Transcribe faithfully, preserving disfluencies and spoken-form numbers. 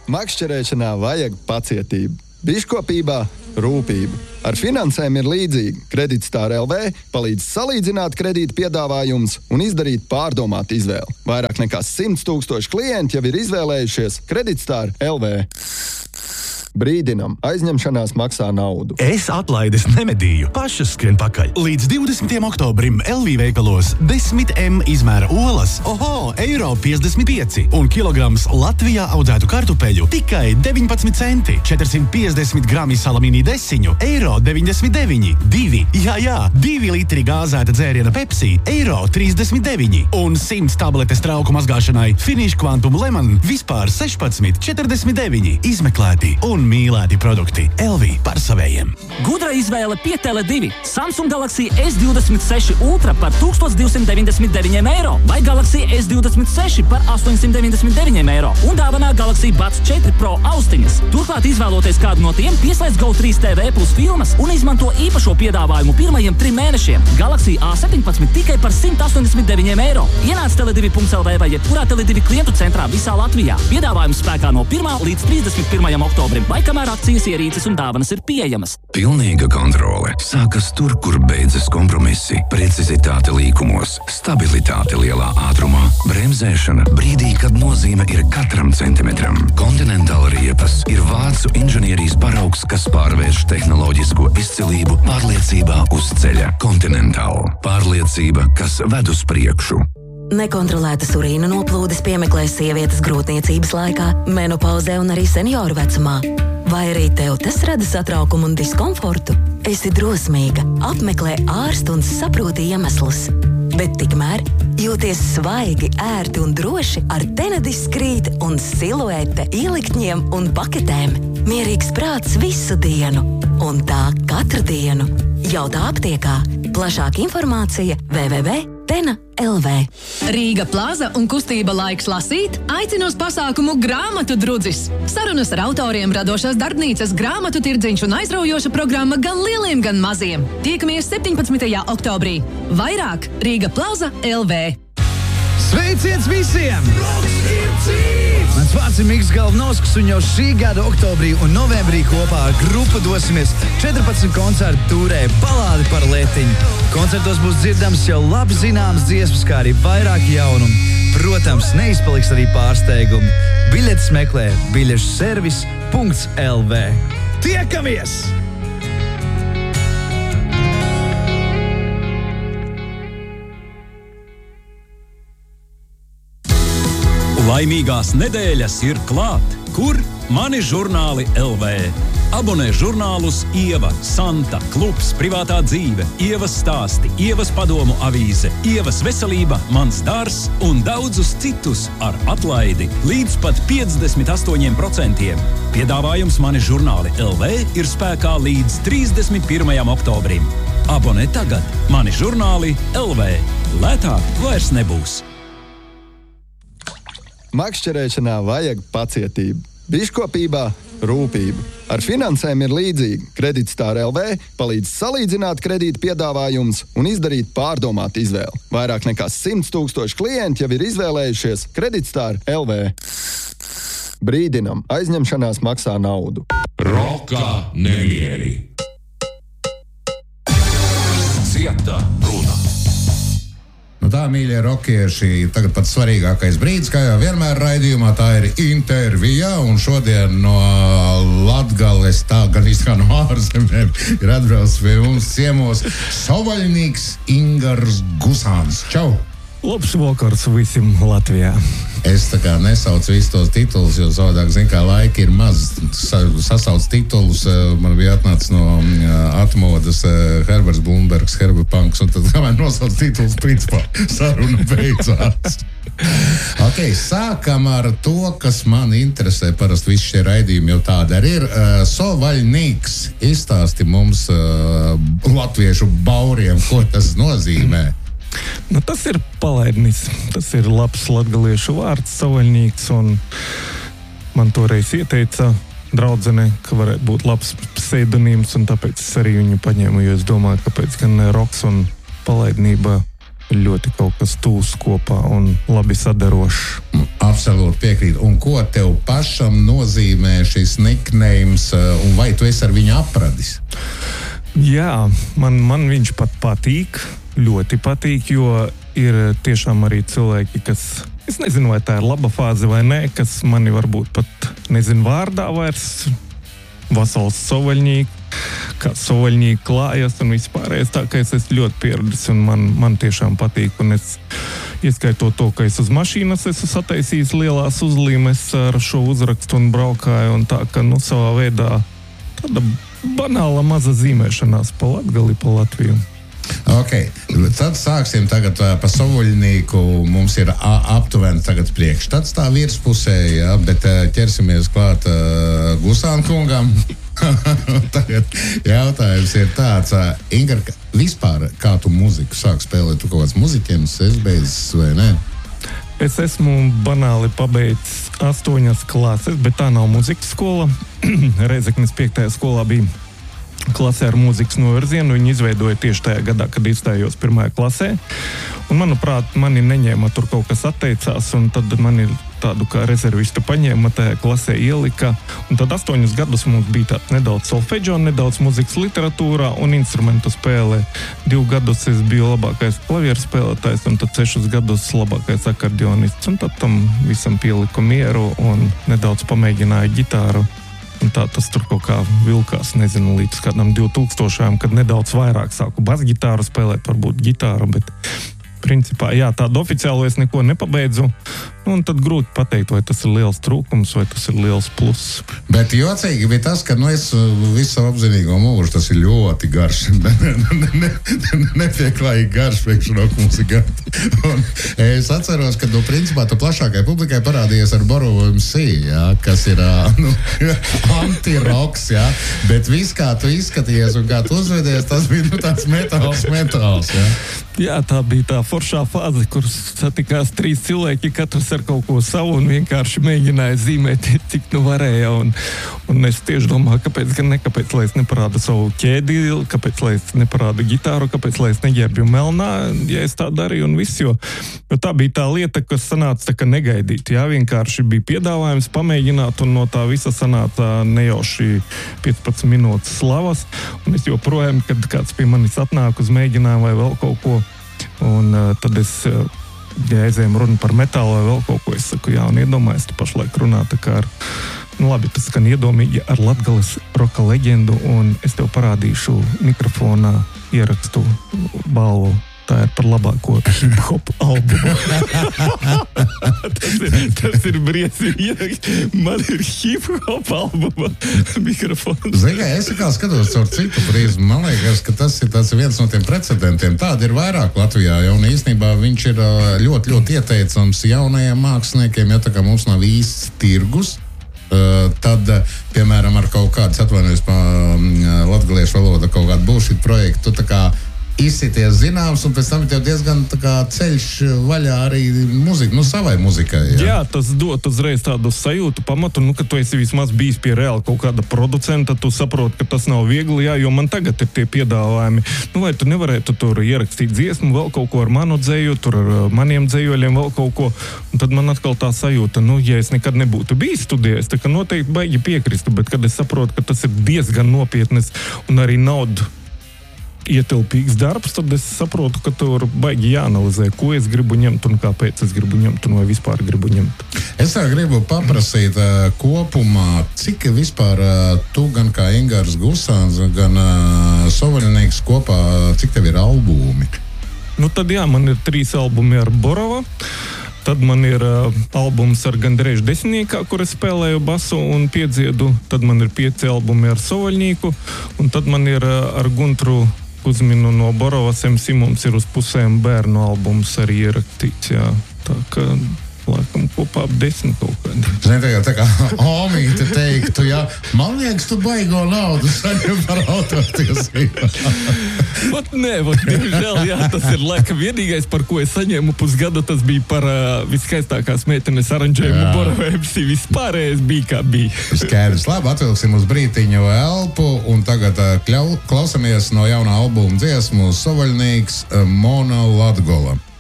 Makšķerēšanā vajag pacietību, biškopībā rūpību. Ar finansēm ir līdzīgi. Kreditstar L V palīdz salīdzināt kredīta piedāvājumus un izdarīt pārdomātu izvēli. Vairāk nekā simts tūkstoši klienti jau ir izvēlējušies Kreditstar L V. Brīdinam, aizņemšanās maksā naudu. Es atlaides nemedīju, pašas skrien pakaļ. Līdz divdesmitajam oktobrim L V veikalos desmit M izmēra olas, oho, eiro piecdesmit pieci un kilograms Latvijā audzētu kartupeļu tikai deviņpadsmit centi, četrsimt piecdesmit grami salamīnī desiņu, eiro deviņdesmit deviņi, divi, jā, jā, divi litri gāzēta dzēriena Pepsi, eiro trīsdesmit deviņi un simts tabletes trauku mazgāšanai Finish Quantum Lemon vispār sešpadsmit četrdesmit deviņi. Izmeklēti un mīlēti produkti. L V par savējiem. Gudra izvēle pie Tele divi. Samsung Galaxy S divdesmit seši Ultra par tūkstoš divsimt deviņdesmit deviņiem eiro vai Galaxy S divdesmit seši par astoņsimt deviņdesmit deviņiem eiro un dāvanā Galaxy Buds četri Pro austiņas. Turklāt izvēloties kādu no tiem, pieslēdz Go trīs T V plus filmas un izmanto īpašo piedāvājumu pirmajiem trim mēnešiem. Galaxy A septiņpadsmit tikai par simt astoņdesmit deviņiem eiro. Ienāc tele divi punkts L V vai jebkurā Tele divi klientu centrā visā Latvijā. Piedāvājums spēkā no pirmā līdz trīsdesmit pirmajam oktobrim. Vai kamēr akcijas, ierīces un dāvanas ir pieejamas. Pilnīga kontrole sākas tur, kur beidzas kompromisi, precizitāte līkumos, stabilitāte lielā ātrumā, bremzēšana brīdī, kad nozīme ir katram centimetram. Continental riepas ir vācu inženierijas paraugs, kas pārvērš tehnoloģisko izcilību pārliecībā uz ceļa. Continental – pārliecība, kas ved uz priekšu. Nekontrolētas urīna noplūdes piemeklēs sievietes grūtniecības laikā, menopauzē un arī senioru vecumā. Vai arī tev tas rada satraukumu un diskomfortu? Esi drosmīga, apmeklē ārstu un saproti iemeslus. Bet tikmēr jūties svaigi, ērti un droši ar Tenedis krīt un siluete, ieliktņiem un paketēm. Mierīgs prāts visu dienu. Un tā katru dienu. Jautā aptiekā. Plašāka informācija w w w punkt tena punkt l v. Rīga Plaza un kustība Laiks lasīt aicina uz pasākumu Grāmatu drudzis. Sarunas ar autoriem, radošās darbnīcas, grāmatu tirdziņš un aizraujoša programma gan lieliem, gan maziem. Tiekamies septiņpadsmitajā oktobrī. Vairāk Rīga Plaza L V. Sveiciens visiem! Mans vārds ir Miks Galvnovskis, un jau šī gada oktobrī un novembrī kopā ar grupu dosimies četrpadsmit koncertu tūrē Balādi par letiņu. Koncertos būs dzirdams jau labi zināmas dziesmas, kā arī vairāki jaunumi. Protams, neizpaliks arī pārsteigumi. Biļetes meklē biļešu servis punkts L V. Tiekamies! Laimīgās nedēļas ir klāt. Kur? Mani žurnāli L V. Abonē žurnālus Ieva, Santa, Klubs, Privātā dzīve, Ievas stāsti, Ievas padomu avīze, Ievas veselība, Mans dārs un daudzus citus ar atlaidi līdz pat piecdesmit astoņiem procentiem. Piedāvājums Mani žurnāli L V ir spēkā līdz trīsdesmit pirmajam oktobrim. Abonē tagad Mani žurnāli L V. Lētāk vairs nebūs. Makšķerēšanā vajag pacietību, biškopībā rūpību. Ar finansēm ir līdzīgi. Kreditstar L V palīdz salīdzināt kredīta piedāvājumus un izdarīt pārdomātu izvēli. Vairāk nekā simts tūkstoši klienti jau ir izvēlējušies Kreditstar L V. Brīdinam, aizņemšanās maksā naudu. Roka nemieri. Cieta runa. Nu tā, mīļie rokieši, tagad pats svarīgākais brīdis, kā jau vienmēr raidījumā, tā ir intervija, un šodien no Latgales, tā gan kā no ārzemēm, ir atbraucis pie mums ciemos Sovaļnīgs Ingars Gusāns. Čau! Labs vakars visiem Latvijā. Es tā kā nesaucu visus tos titulus, jo savādāk, zin kā, laika ir maz. Sasauc titulus, man bija atnācis no atmodas Herberts Blumbergs, Herber Punks, un tad kamēr nosauc titulus, principā saruna beidzās. Ok, sākam ar to, kas man interesē. Parasti visi šie raidījumi jau tādi arī ir. Sovaļnīgs, izstāsti mums latviešu bauriem, ko tas nozīmē. Nu, tas ir palaidnis. Tas ir labs latgaliešu vārds, Sovaļnīgs, un man toreiz ieteica draudzene, ka varētu būt labs pseidonīms, un tāpēc es arī viņu paņēmu, jo es domāju, kāpēc gan roks un palaidnība ļoti kaut kas tūs kopā un labi sadarošs. Absolūti piekrīt. Un ko tev pašam nozīmē šis nicknames, un vai tu esi ar viņu apradis? Jā, man, man viņš pat patīk, ļoti patīk, jo ir tiešām arī cilvēki, kas, es nezinu, vai tā ir laba fāze vai nē, kas mani varbūt pat nezinu vārdā vairs, Vasals Sovaļņīk, kā Sovaļņīk klājas un vispārējais, tā ka es esmu ļoti pieradis un man, man tiešām patīk, un es ieskaitot to, ka es uz mašīnas esmu sataisījis lielās uzlīmes ar šo uzrakstu un braukāju, un tā, ka, nu, savā veidā tāda banāla maza zīmēšanās pa Latgali, pa Latviju. Ok, tad sāksim tagad pa Sovaļņīku, mums ir aptuveni tagad priekšstats tā virspusē, jā, bet ķersimies klāt uh, Gusāna kungam. Tagad jautājums ir tāds, Ingar, vispār kā tu muziku sāk spēlēt? Tu kaut kāds muziķiems esi beidzis vai ne? Es esmu banāli pabeidzis astoņas klases, bet tā nav muzikas skola. Reizeknes piektajā skolā bija klasē ar mūzikas novirzienu. Viņi izveidoja tieši tajā gadā, kad izstājos pirmajā klasē. Un, manuprāt, mani neņēma, tur kaut kas atteicās, un tad mani tādu kā rezervistu paņēma, tajā klasē ielika. Un tad astoņus gadus mums bija tāds nedaudz solfeģo, nedaudz mūzikas literatūrā un instrumentu spēlē. Divu gadus es biju labākais klavieru spēlētājs, un tad sešus gadus labākais akordeonists. Un tad tam visam pieliku mieru un nedaudz pamēģināju ģitāru. Un tā tas tur kaut kā vilkās, nezinu, līdz kādam divtūkstošajam, kad nedaudz vairāk sāku basgitāru spēlēt, varbūt ģitāru, bet principā, jā, tādu oficiālu es neko nepabeidzu. Un tad grūti pateikt, vai tas ir liels trūkums, vai tas ir liels pluss. Bet jocīgi bija tas, ka, nu, es visu savu apzinīgo mūžu, tas ir ļoti garš. Nepieklājīgi garš priekšroku muzikanti. Un es atceros, ka, nu, principā, tu plašākai publikai parādījies ar Borovo M C, jā, kas ir, nu, anti-roks, jā. Bet viss, kā tu izskatījies un kā tu uzvedies, tas bija, nu, tāds metāls, metāls, jā. Jā, tā bija tā foršā fāze, kur satikās trīs cilvēki, katrs ar kaut ko savu un vienkārši mēģināja zīmēt, cik nu varēja. Un, un es tieši domāju, kāpēc gan ne, kāpēc, lai es neparādu savu ķēdi, kāpēc, lai es neparādu ģitāru, kāpēc, lai es neģērbju melnā, ja es tā darīju un viss, jo, jo tā bija tā lieta, kas sanāca tā kā negaidīt. Jā, vienkārši bija piedāvājums pamēģināt, un no tā visa sanāca nejauši piecpadsmit minūtes slavas. Un es joprojām, kad kāds pie manis atnāk uz mēģinājumu vai vēl kaut ko, un uh, tad es, uh, ja aizējam runu par metālu vai vēl kaut ko, es saku, jā, un iedomājies, tu pašlaik runā tā kā ar, nu labi, tas skan iedomīgi ar Latgales roka leģendu, un es tev parādīšu mikrofonā ierakstu balvu. Tā ir par labāko hip-hop albumu. tas, ir, tas ir briesmīgi. Man ir hip-hop albuma mikrofons. Zini, kā es kā skatos caur citu prizmu, man liekas, ka tas ir tas viens no tiem precedentiem. Tādi ir vairāk Latvijā, ja, un īstenībā viņš ir ļoti, ļoti ieteicams jaunajiem māksliniekiem, ja tā kā mums nav īsts tirgus. Uh, tad, piemēram, ar kaut kādas atvainojas pa uh, latgaliešu valoda kaut kādu bullshit projektu, tā kā izsities zināms, un pēc tam tev diezgan tā kā ceļš vaļā arī muzika, nu savai muzikai. Jā, jā tas dod uzreiz tādu sajūtu, pamatu, nu, ka tu esi vismaz bijis pie reāli kaut kāda producenta, tu saproti, ka tas nav viegli, jā, jo man tagad ir tie piedāvājumi. Nu, vai tu nevarētu tur ierakstīt dziesmu, vēl kaut ko ar manu dzēju, tur ar maniem dzējoļiem vēl kaut ko, un tad man atkal tā sajūta, nu, ja es nekad nebūtu bijis studijās, tā ka noteikti baigi piekristu, bet kad es saprotu, ka tas ir diezgan nopietnes un arī naudu ietilpīgs darbs, tad es saprotu, ka tur baigi jāanalizē, ko es gribu ņemt un kāpēc es gribu ņemt un vai vispār gribu ņemt. Es tā gribu paprasīt uh, kopumā, cik vispār uh, tu gan kā Ingars Gusāns, gan uh, Sovaļņīks kopā, cik tev ir albumi? Nu tad jā, man ir trīs albumi ar Borova. Tad man ir uh, albums ar gandrīz desmitniekā, kur es spēlēju basu un piedziedu. Tad man ir pieci albumi ar Sovaļņīku. Un tad man ir uh, ar Guntru Kuzminu no Borovas M C, mums ir uz pusēm bērnu albums arī ierakstīts, jā. Tā ka Laikam kopā ap desmit kaut kādi. Zini, tagad tā kā Omīte teiktu, jā, man liekas, tu baigo naudu saņem par autortiesību. Vat nē, vat diemžēl, jā, tas ir laikam vienīgais, par ko es saņēmu pusgadu, tas bija par uh, viskaistākās meitenes aranžējumu Boravēpsi, vispārējais bija kā bija. Skaidrs, labi, atvilksim uz brītiņu elpu, un tagad uh, kļau, klausamies no jaunā albuma dziesmu Sovaļnīgs uh, Mona Latgola.